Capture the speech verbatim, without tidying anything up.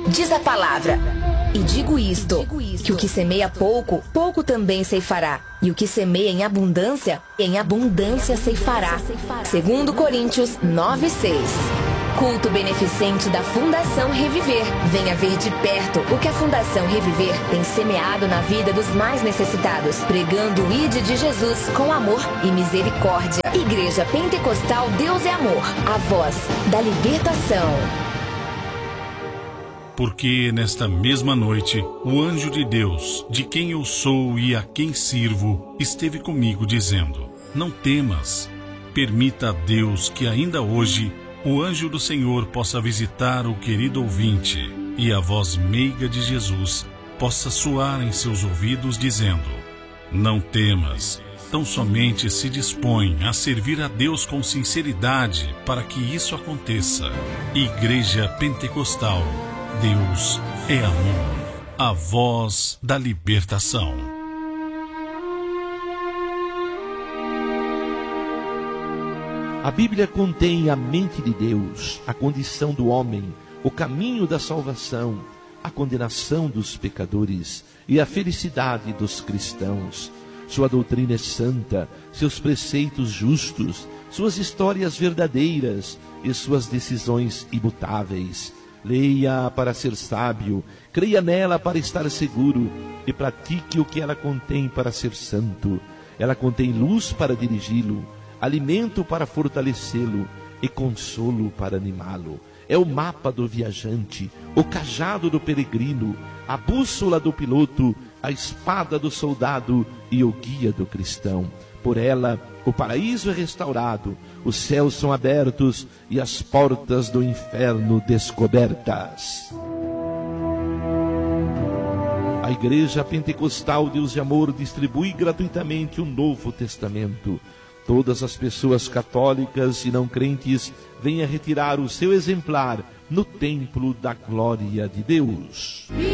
Diz a palavra: e digo isto, que o que semeia pouco, pouco também ceifará. E o que semeia em abundância, em abundância ceifará. Segundo Coríntios nove, seis. Culto beneficente da Fundação Reviver. Venha ver de perto o que a Fundação Reviver tem semeado na vida dos mais necessitados, pregando o I D de Jesus com amor e misericórdia. Igreja Pentecostal Deus é Amor, a voz da libertação. Porque nesta mesma noite, o anjo de Deus, de quem eu sou e a quem sirvo, esteve comigo dizendo: não temas, permita a Deus que ainda hoje o anjo do Senhor possa visitar o querido ouvinte e a voz meiga de Jesus possa soar em seus ouvidos dizendo: não temas, tão somente se dispõe a servir a Deus com sinceridade para que isso aconteça. Igreja Pentecostal, Deus é amor, a voz da libertação. A Bíblia contém a mente de Deus, a condição do homem, o caminho da salvação, a condenação dos pecadores e a felicidade dos cristãos. Sua doutrina é santa, seus preceitos justos, suas histórias verdadeiras e suas decisões imutáveis. Leia para ser sábio, creia nela para estar seguro e pratique o que ela contém para ser santo. Ela contém luz para dirigi-lo, alimento para fortalecê-lo e consolo para animá-lo. É o mapa do viajante, o cajado do peregrino, a bússola do piloto, a espada do soldado e o guia do cristão. Por ela, o paraíso é restaurado, os céus são abertos e as portas do inferno descobertas. A Igreja Pentecostal Deus de Amor distribui gratuitamente o Novo Testamento. Todas as pessoas católicas e não crentes venham retirar o seu exemplar no Templo da Glória de Deus.